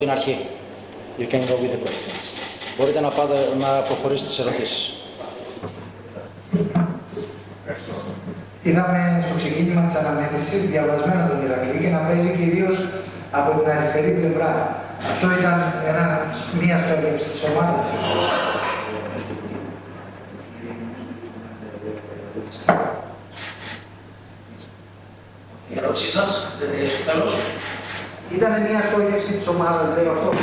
Την αρχή. You can go with the questions. Μπορείτε να προχωρήσετε στις ερωτήσεις. Είδαμε στο ξεκίνημα της αναμέτρησης διαβασμένο τον Ηρακλή και να παίζει κυρίως από την αριστερή πλευρά. Αυτό ήταν μία στόχευση της ομάδας. Η ερώτησή σας, τέλος. Ήταν μία στόχευση της ομάδας, λέω αυτό.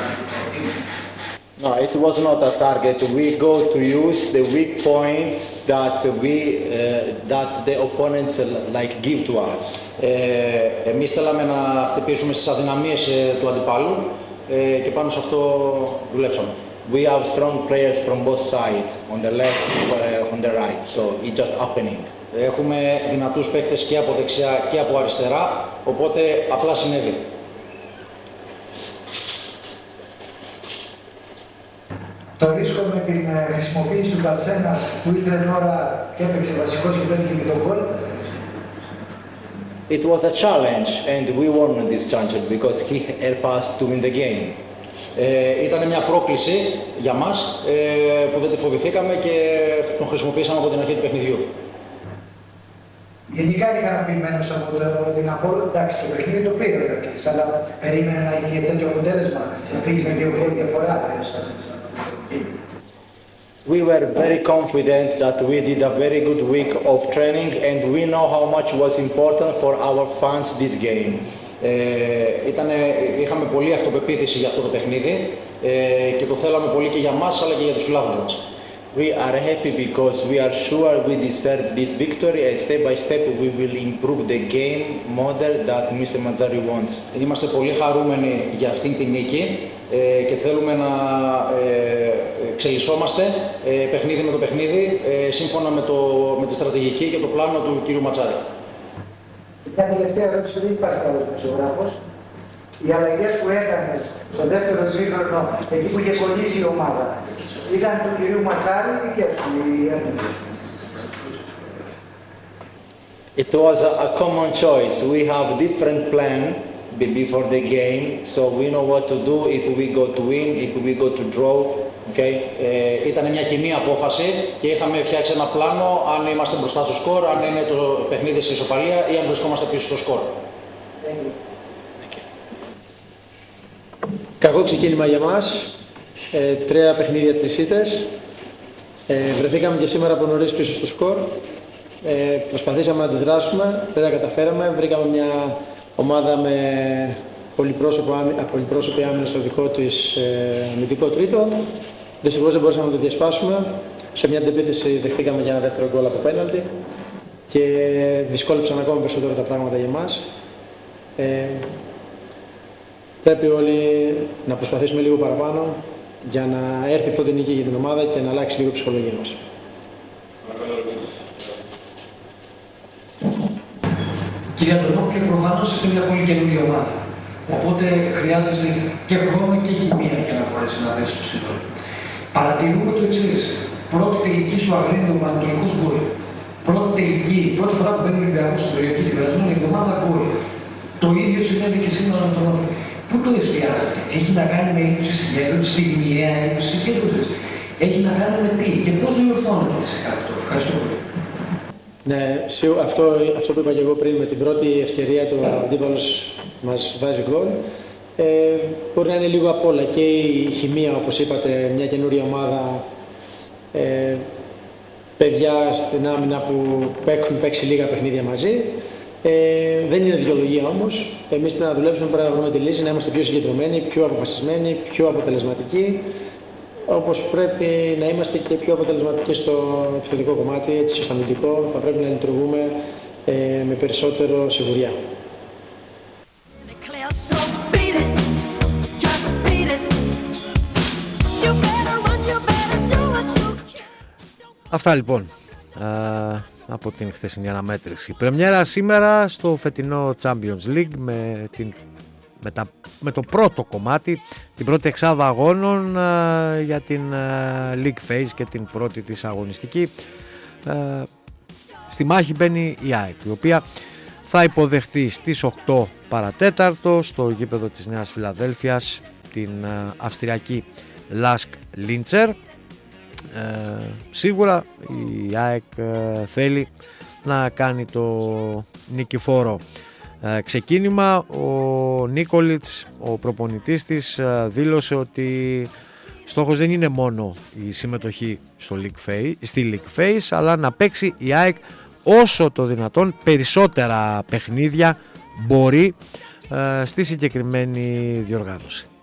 No, it was not a target. We go to use the weak points that the opponents give to us. Εμείς θέλαμε να χτυπήσουμε στις αδυναμίες του αντιπάλου και πάνω σε αυτό δουλέψαμε. We have strong players from both sides, on the left, on the right, so it's just happening. Έχουμε δυνατούς παίκτες και από δεξιά και από αριστερά, οπότε απλά συνέβη. Το ρίσκο με την χρησιμοποίηση του Καλσένας που ήρθε τώρα και έπαιξε βασικός και πέτυχε και τον γκολ. It was a challenge and we won this challenge because he helped us to win the game. Ήταν μια πρόκληση για μας που δεν τη φοβηθήκαμε και τον χρησιμοποίησαμε από την αρχή του παιχνιδιού. Γενικά ικανοποιημένος από την απόδοση. Εντάξει, το παιχνίδι το πήρε ο Ηρακλής, αλλά περίμενε να είχε τέτοιο αποτέλεσμα, να φύγει με 2 γκολ διαφορά. We were very confident that we did a very good week of training and we know how much was important for our fans this game. Είχαμε πολλή αυτοπεποίθηση για αυτό το παιχνίδι και το θέλαμε πολύ και για μας αλλά και για τους φιλάθλους μας. We are happy because we are sure we deserve this victory and step by step we will improve the game model that Mr. Mazzari wants. Είμαστε πολύ χαρούμενοι για αυτήν την νίκη και θέλουμε να εξελισσόμαστε παιχνίδι με το παιχνίδι σύμφωνα με τη στρατηγική και το πλάνο του κ. Ματσάρη. Μια τελευταία ερώτηση, δεν υπάρχει καλός δημοσιογράφος. Οι αλλαγές που έκανε στο δεύτερο τρίγωνο, εκεί που είχε κολλήσει η ομάδα, ήταν του κυρίου Ματσάρη ή δικές του οι έμενες? It was a common choice. We have different plan before the game, so we know what to do if we go to win, if we go to draw. Okay. Ήταν μια κοινή απόφαση και είχαμε φτιάξει ένα πλάνο αν είμαστε μπροστά στο σκορ, αν είναι το παιχνίδι σε ισοπαλία ή αν βρισκόμαστε πίσω στο σκορ. Κακό ξεκίνημα για μας. 3 παιχνίδια, 3 ήττες. Βρεθήκαμε και σήμερα από νωρίς πίσω στο σκορ. Προσπαθήσαμε να αντιδράσουμε, δεν τα καταφέραμε. Βρήκαμε μια ομάδα με πολυπρόσωπη άμυνα στο δικό της αμυντικό τρίτο. Δυστυχώς δεν μπορούσαμε να το διασπάσουμε. Σε μια αντεπίθεση δεχτήκαμε για ένα δεύτερο γκολ από πέναλτι και δυσκόλεψαν ακόμα περισσότερο τα πράγματα για μας. Πρέπει όλοι να προσπαθήσουμε λίγο παραπάνω για να έρθει η πρώτη νίκη για την ομάδα και να αλλάξει λίγο η ψυχολογία μας. Κύριε Αντωνόπουλε, προφανώς είστε μια πολύ καινούργια ομάδα. Οπότε χρειάζεται και χρόνο και χημεία για να μπορέσει να δέσει το σύνολο. Παρατηρούμε το εξής. Πρώτη τελική σου Αγρίνιο, ο Πανατολικός γκολ. Πρώτη φορά που μπαίνει ο Ολυμπιακός στην περιοχή την περασμένη εβδομάδα γκολ. Το ίδιο συνέβη και σήμερα με τον Όφη. Πού το εστιάζεται? Έχει να κάνει με έλλειψη συγκέντρωσης, στιγμιαία έλλειψη συγκέντρωσης? Έχει να κάνει με τι και πώς διορθώνεται φυσικά αυτό? Ευχαριστώ πολύ. Ναι, αυτό που είπα και εγώ πριν, με την πρώτη ευκαιρία του αντίπαλος μας βάζει γκολ. Μπορεί να είναι λίγο απ' όλα και η χημεία, όπως είπατε, μια καινούρια ομάδα, παιδιά στην άμυνα που έχουν παίξει λίγα παιχνίδια μαζί. Δεν είναι δικαιολογία όμως. Εμείς πρέπει να δουλέψουμε, πρέπει να βρούμε τη λύση, να είμαστε πιο συγκεντρωμένοι, πιο αποφασισμένοι, πιο αποτελεσματικοί. Όπως πρέπει να είμαστε και πιο αποτελεσματικοί στο επιθετικό κομμάτι, έτσι και στο αμυντικό, θα πρέπει να λειτουργούμε με περισσότερο σιγουριά. Αυτά λοιπόν από την χθεσινή αναμέτρηση. Πρεμιέρα σήμερα στο φετινό Champions League με το πρώτο κομμάτι, την πρώτη εξάδα αγώνων για την League Phase και την πρώτη της αγωνιστική. Στη μάχη μπαίνει η ΑΕΚ, η οποία θα υποδεχθεί στις 8 παρατέταρτο στο γήπεδο της Νέας Φιλαδέλφειας την αυστριακή Lask Linzer. Σίγουρα η ΑΕΚ θέλει να κάνει το νικηφόρο ξεκίνημα. Ο Νίκολιτς, ο προπονητής της, δήλωσε ότι στόχος δεν είναι μόνο η συμμετοχή στη League Phase, αλλά να παίξει η ΑΕΚ όσο το δυνατόν περισσότερα παιχνίδια μπορεί στη συγκεκριμένη διοργάνωση.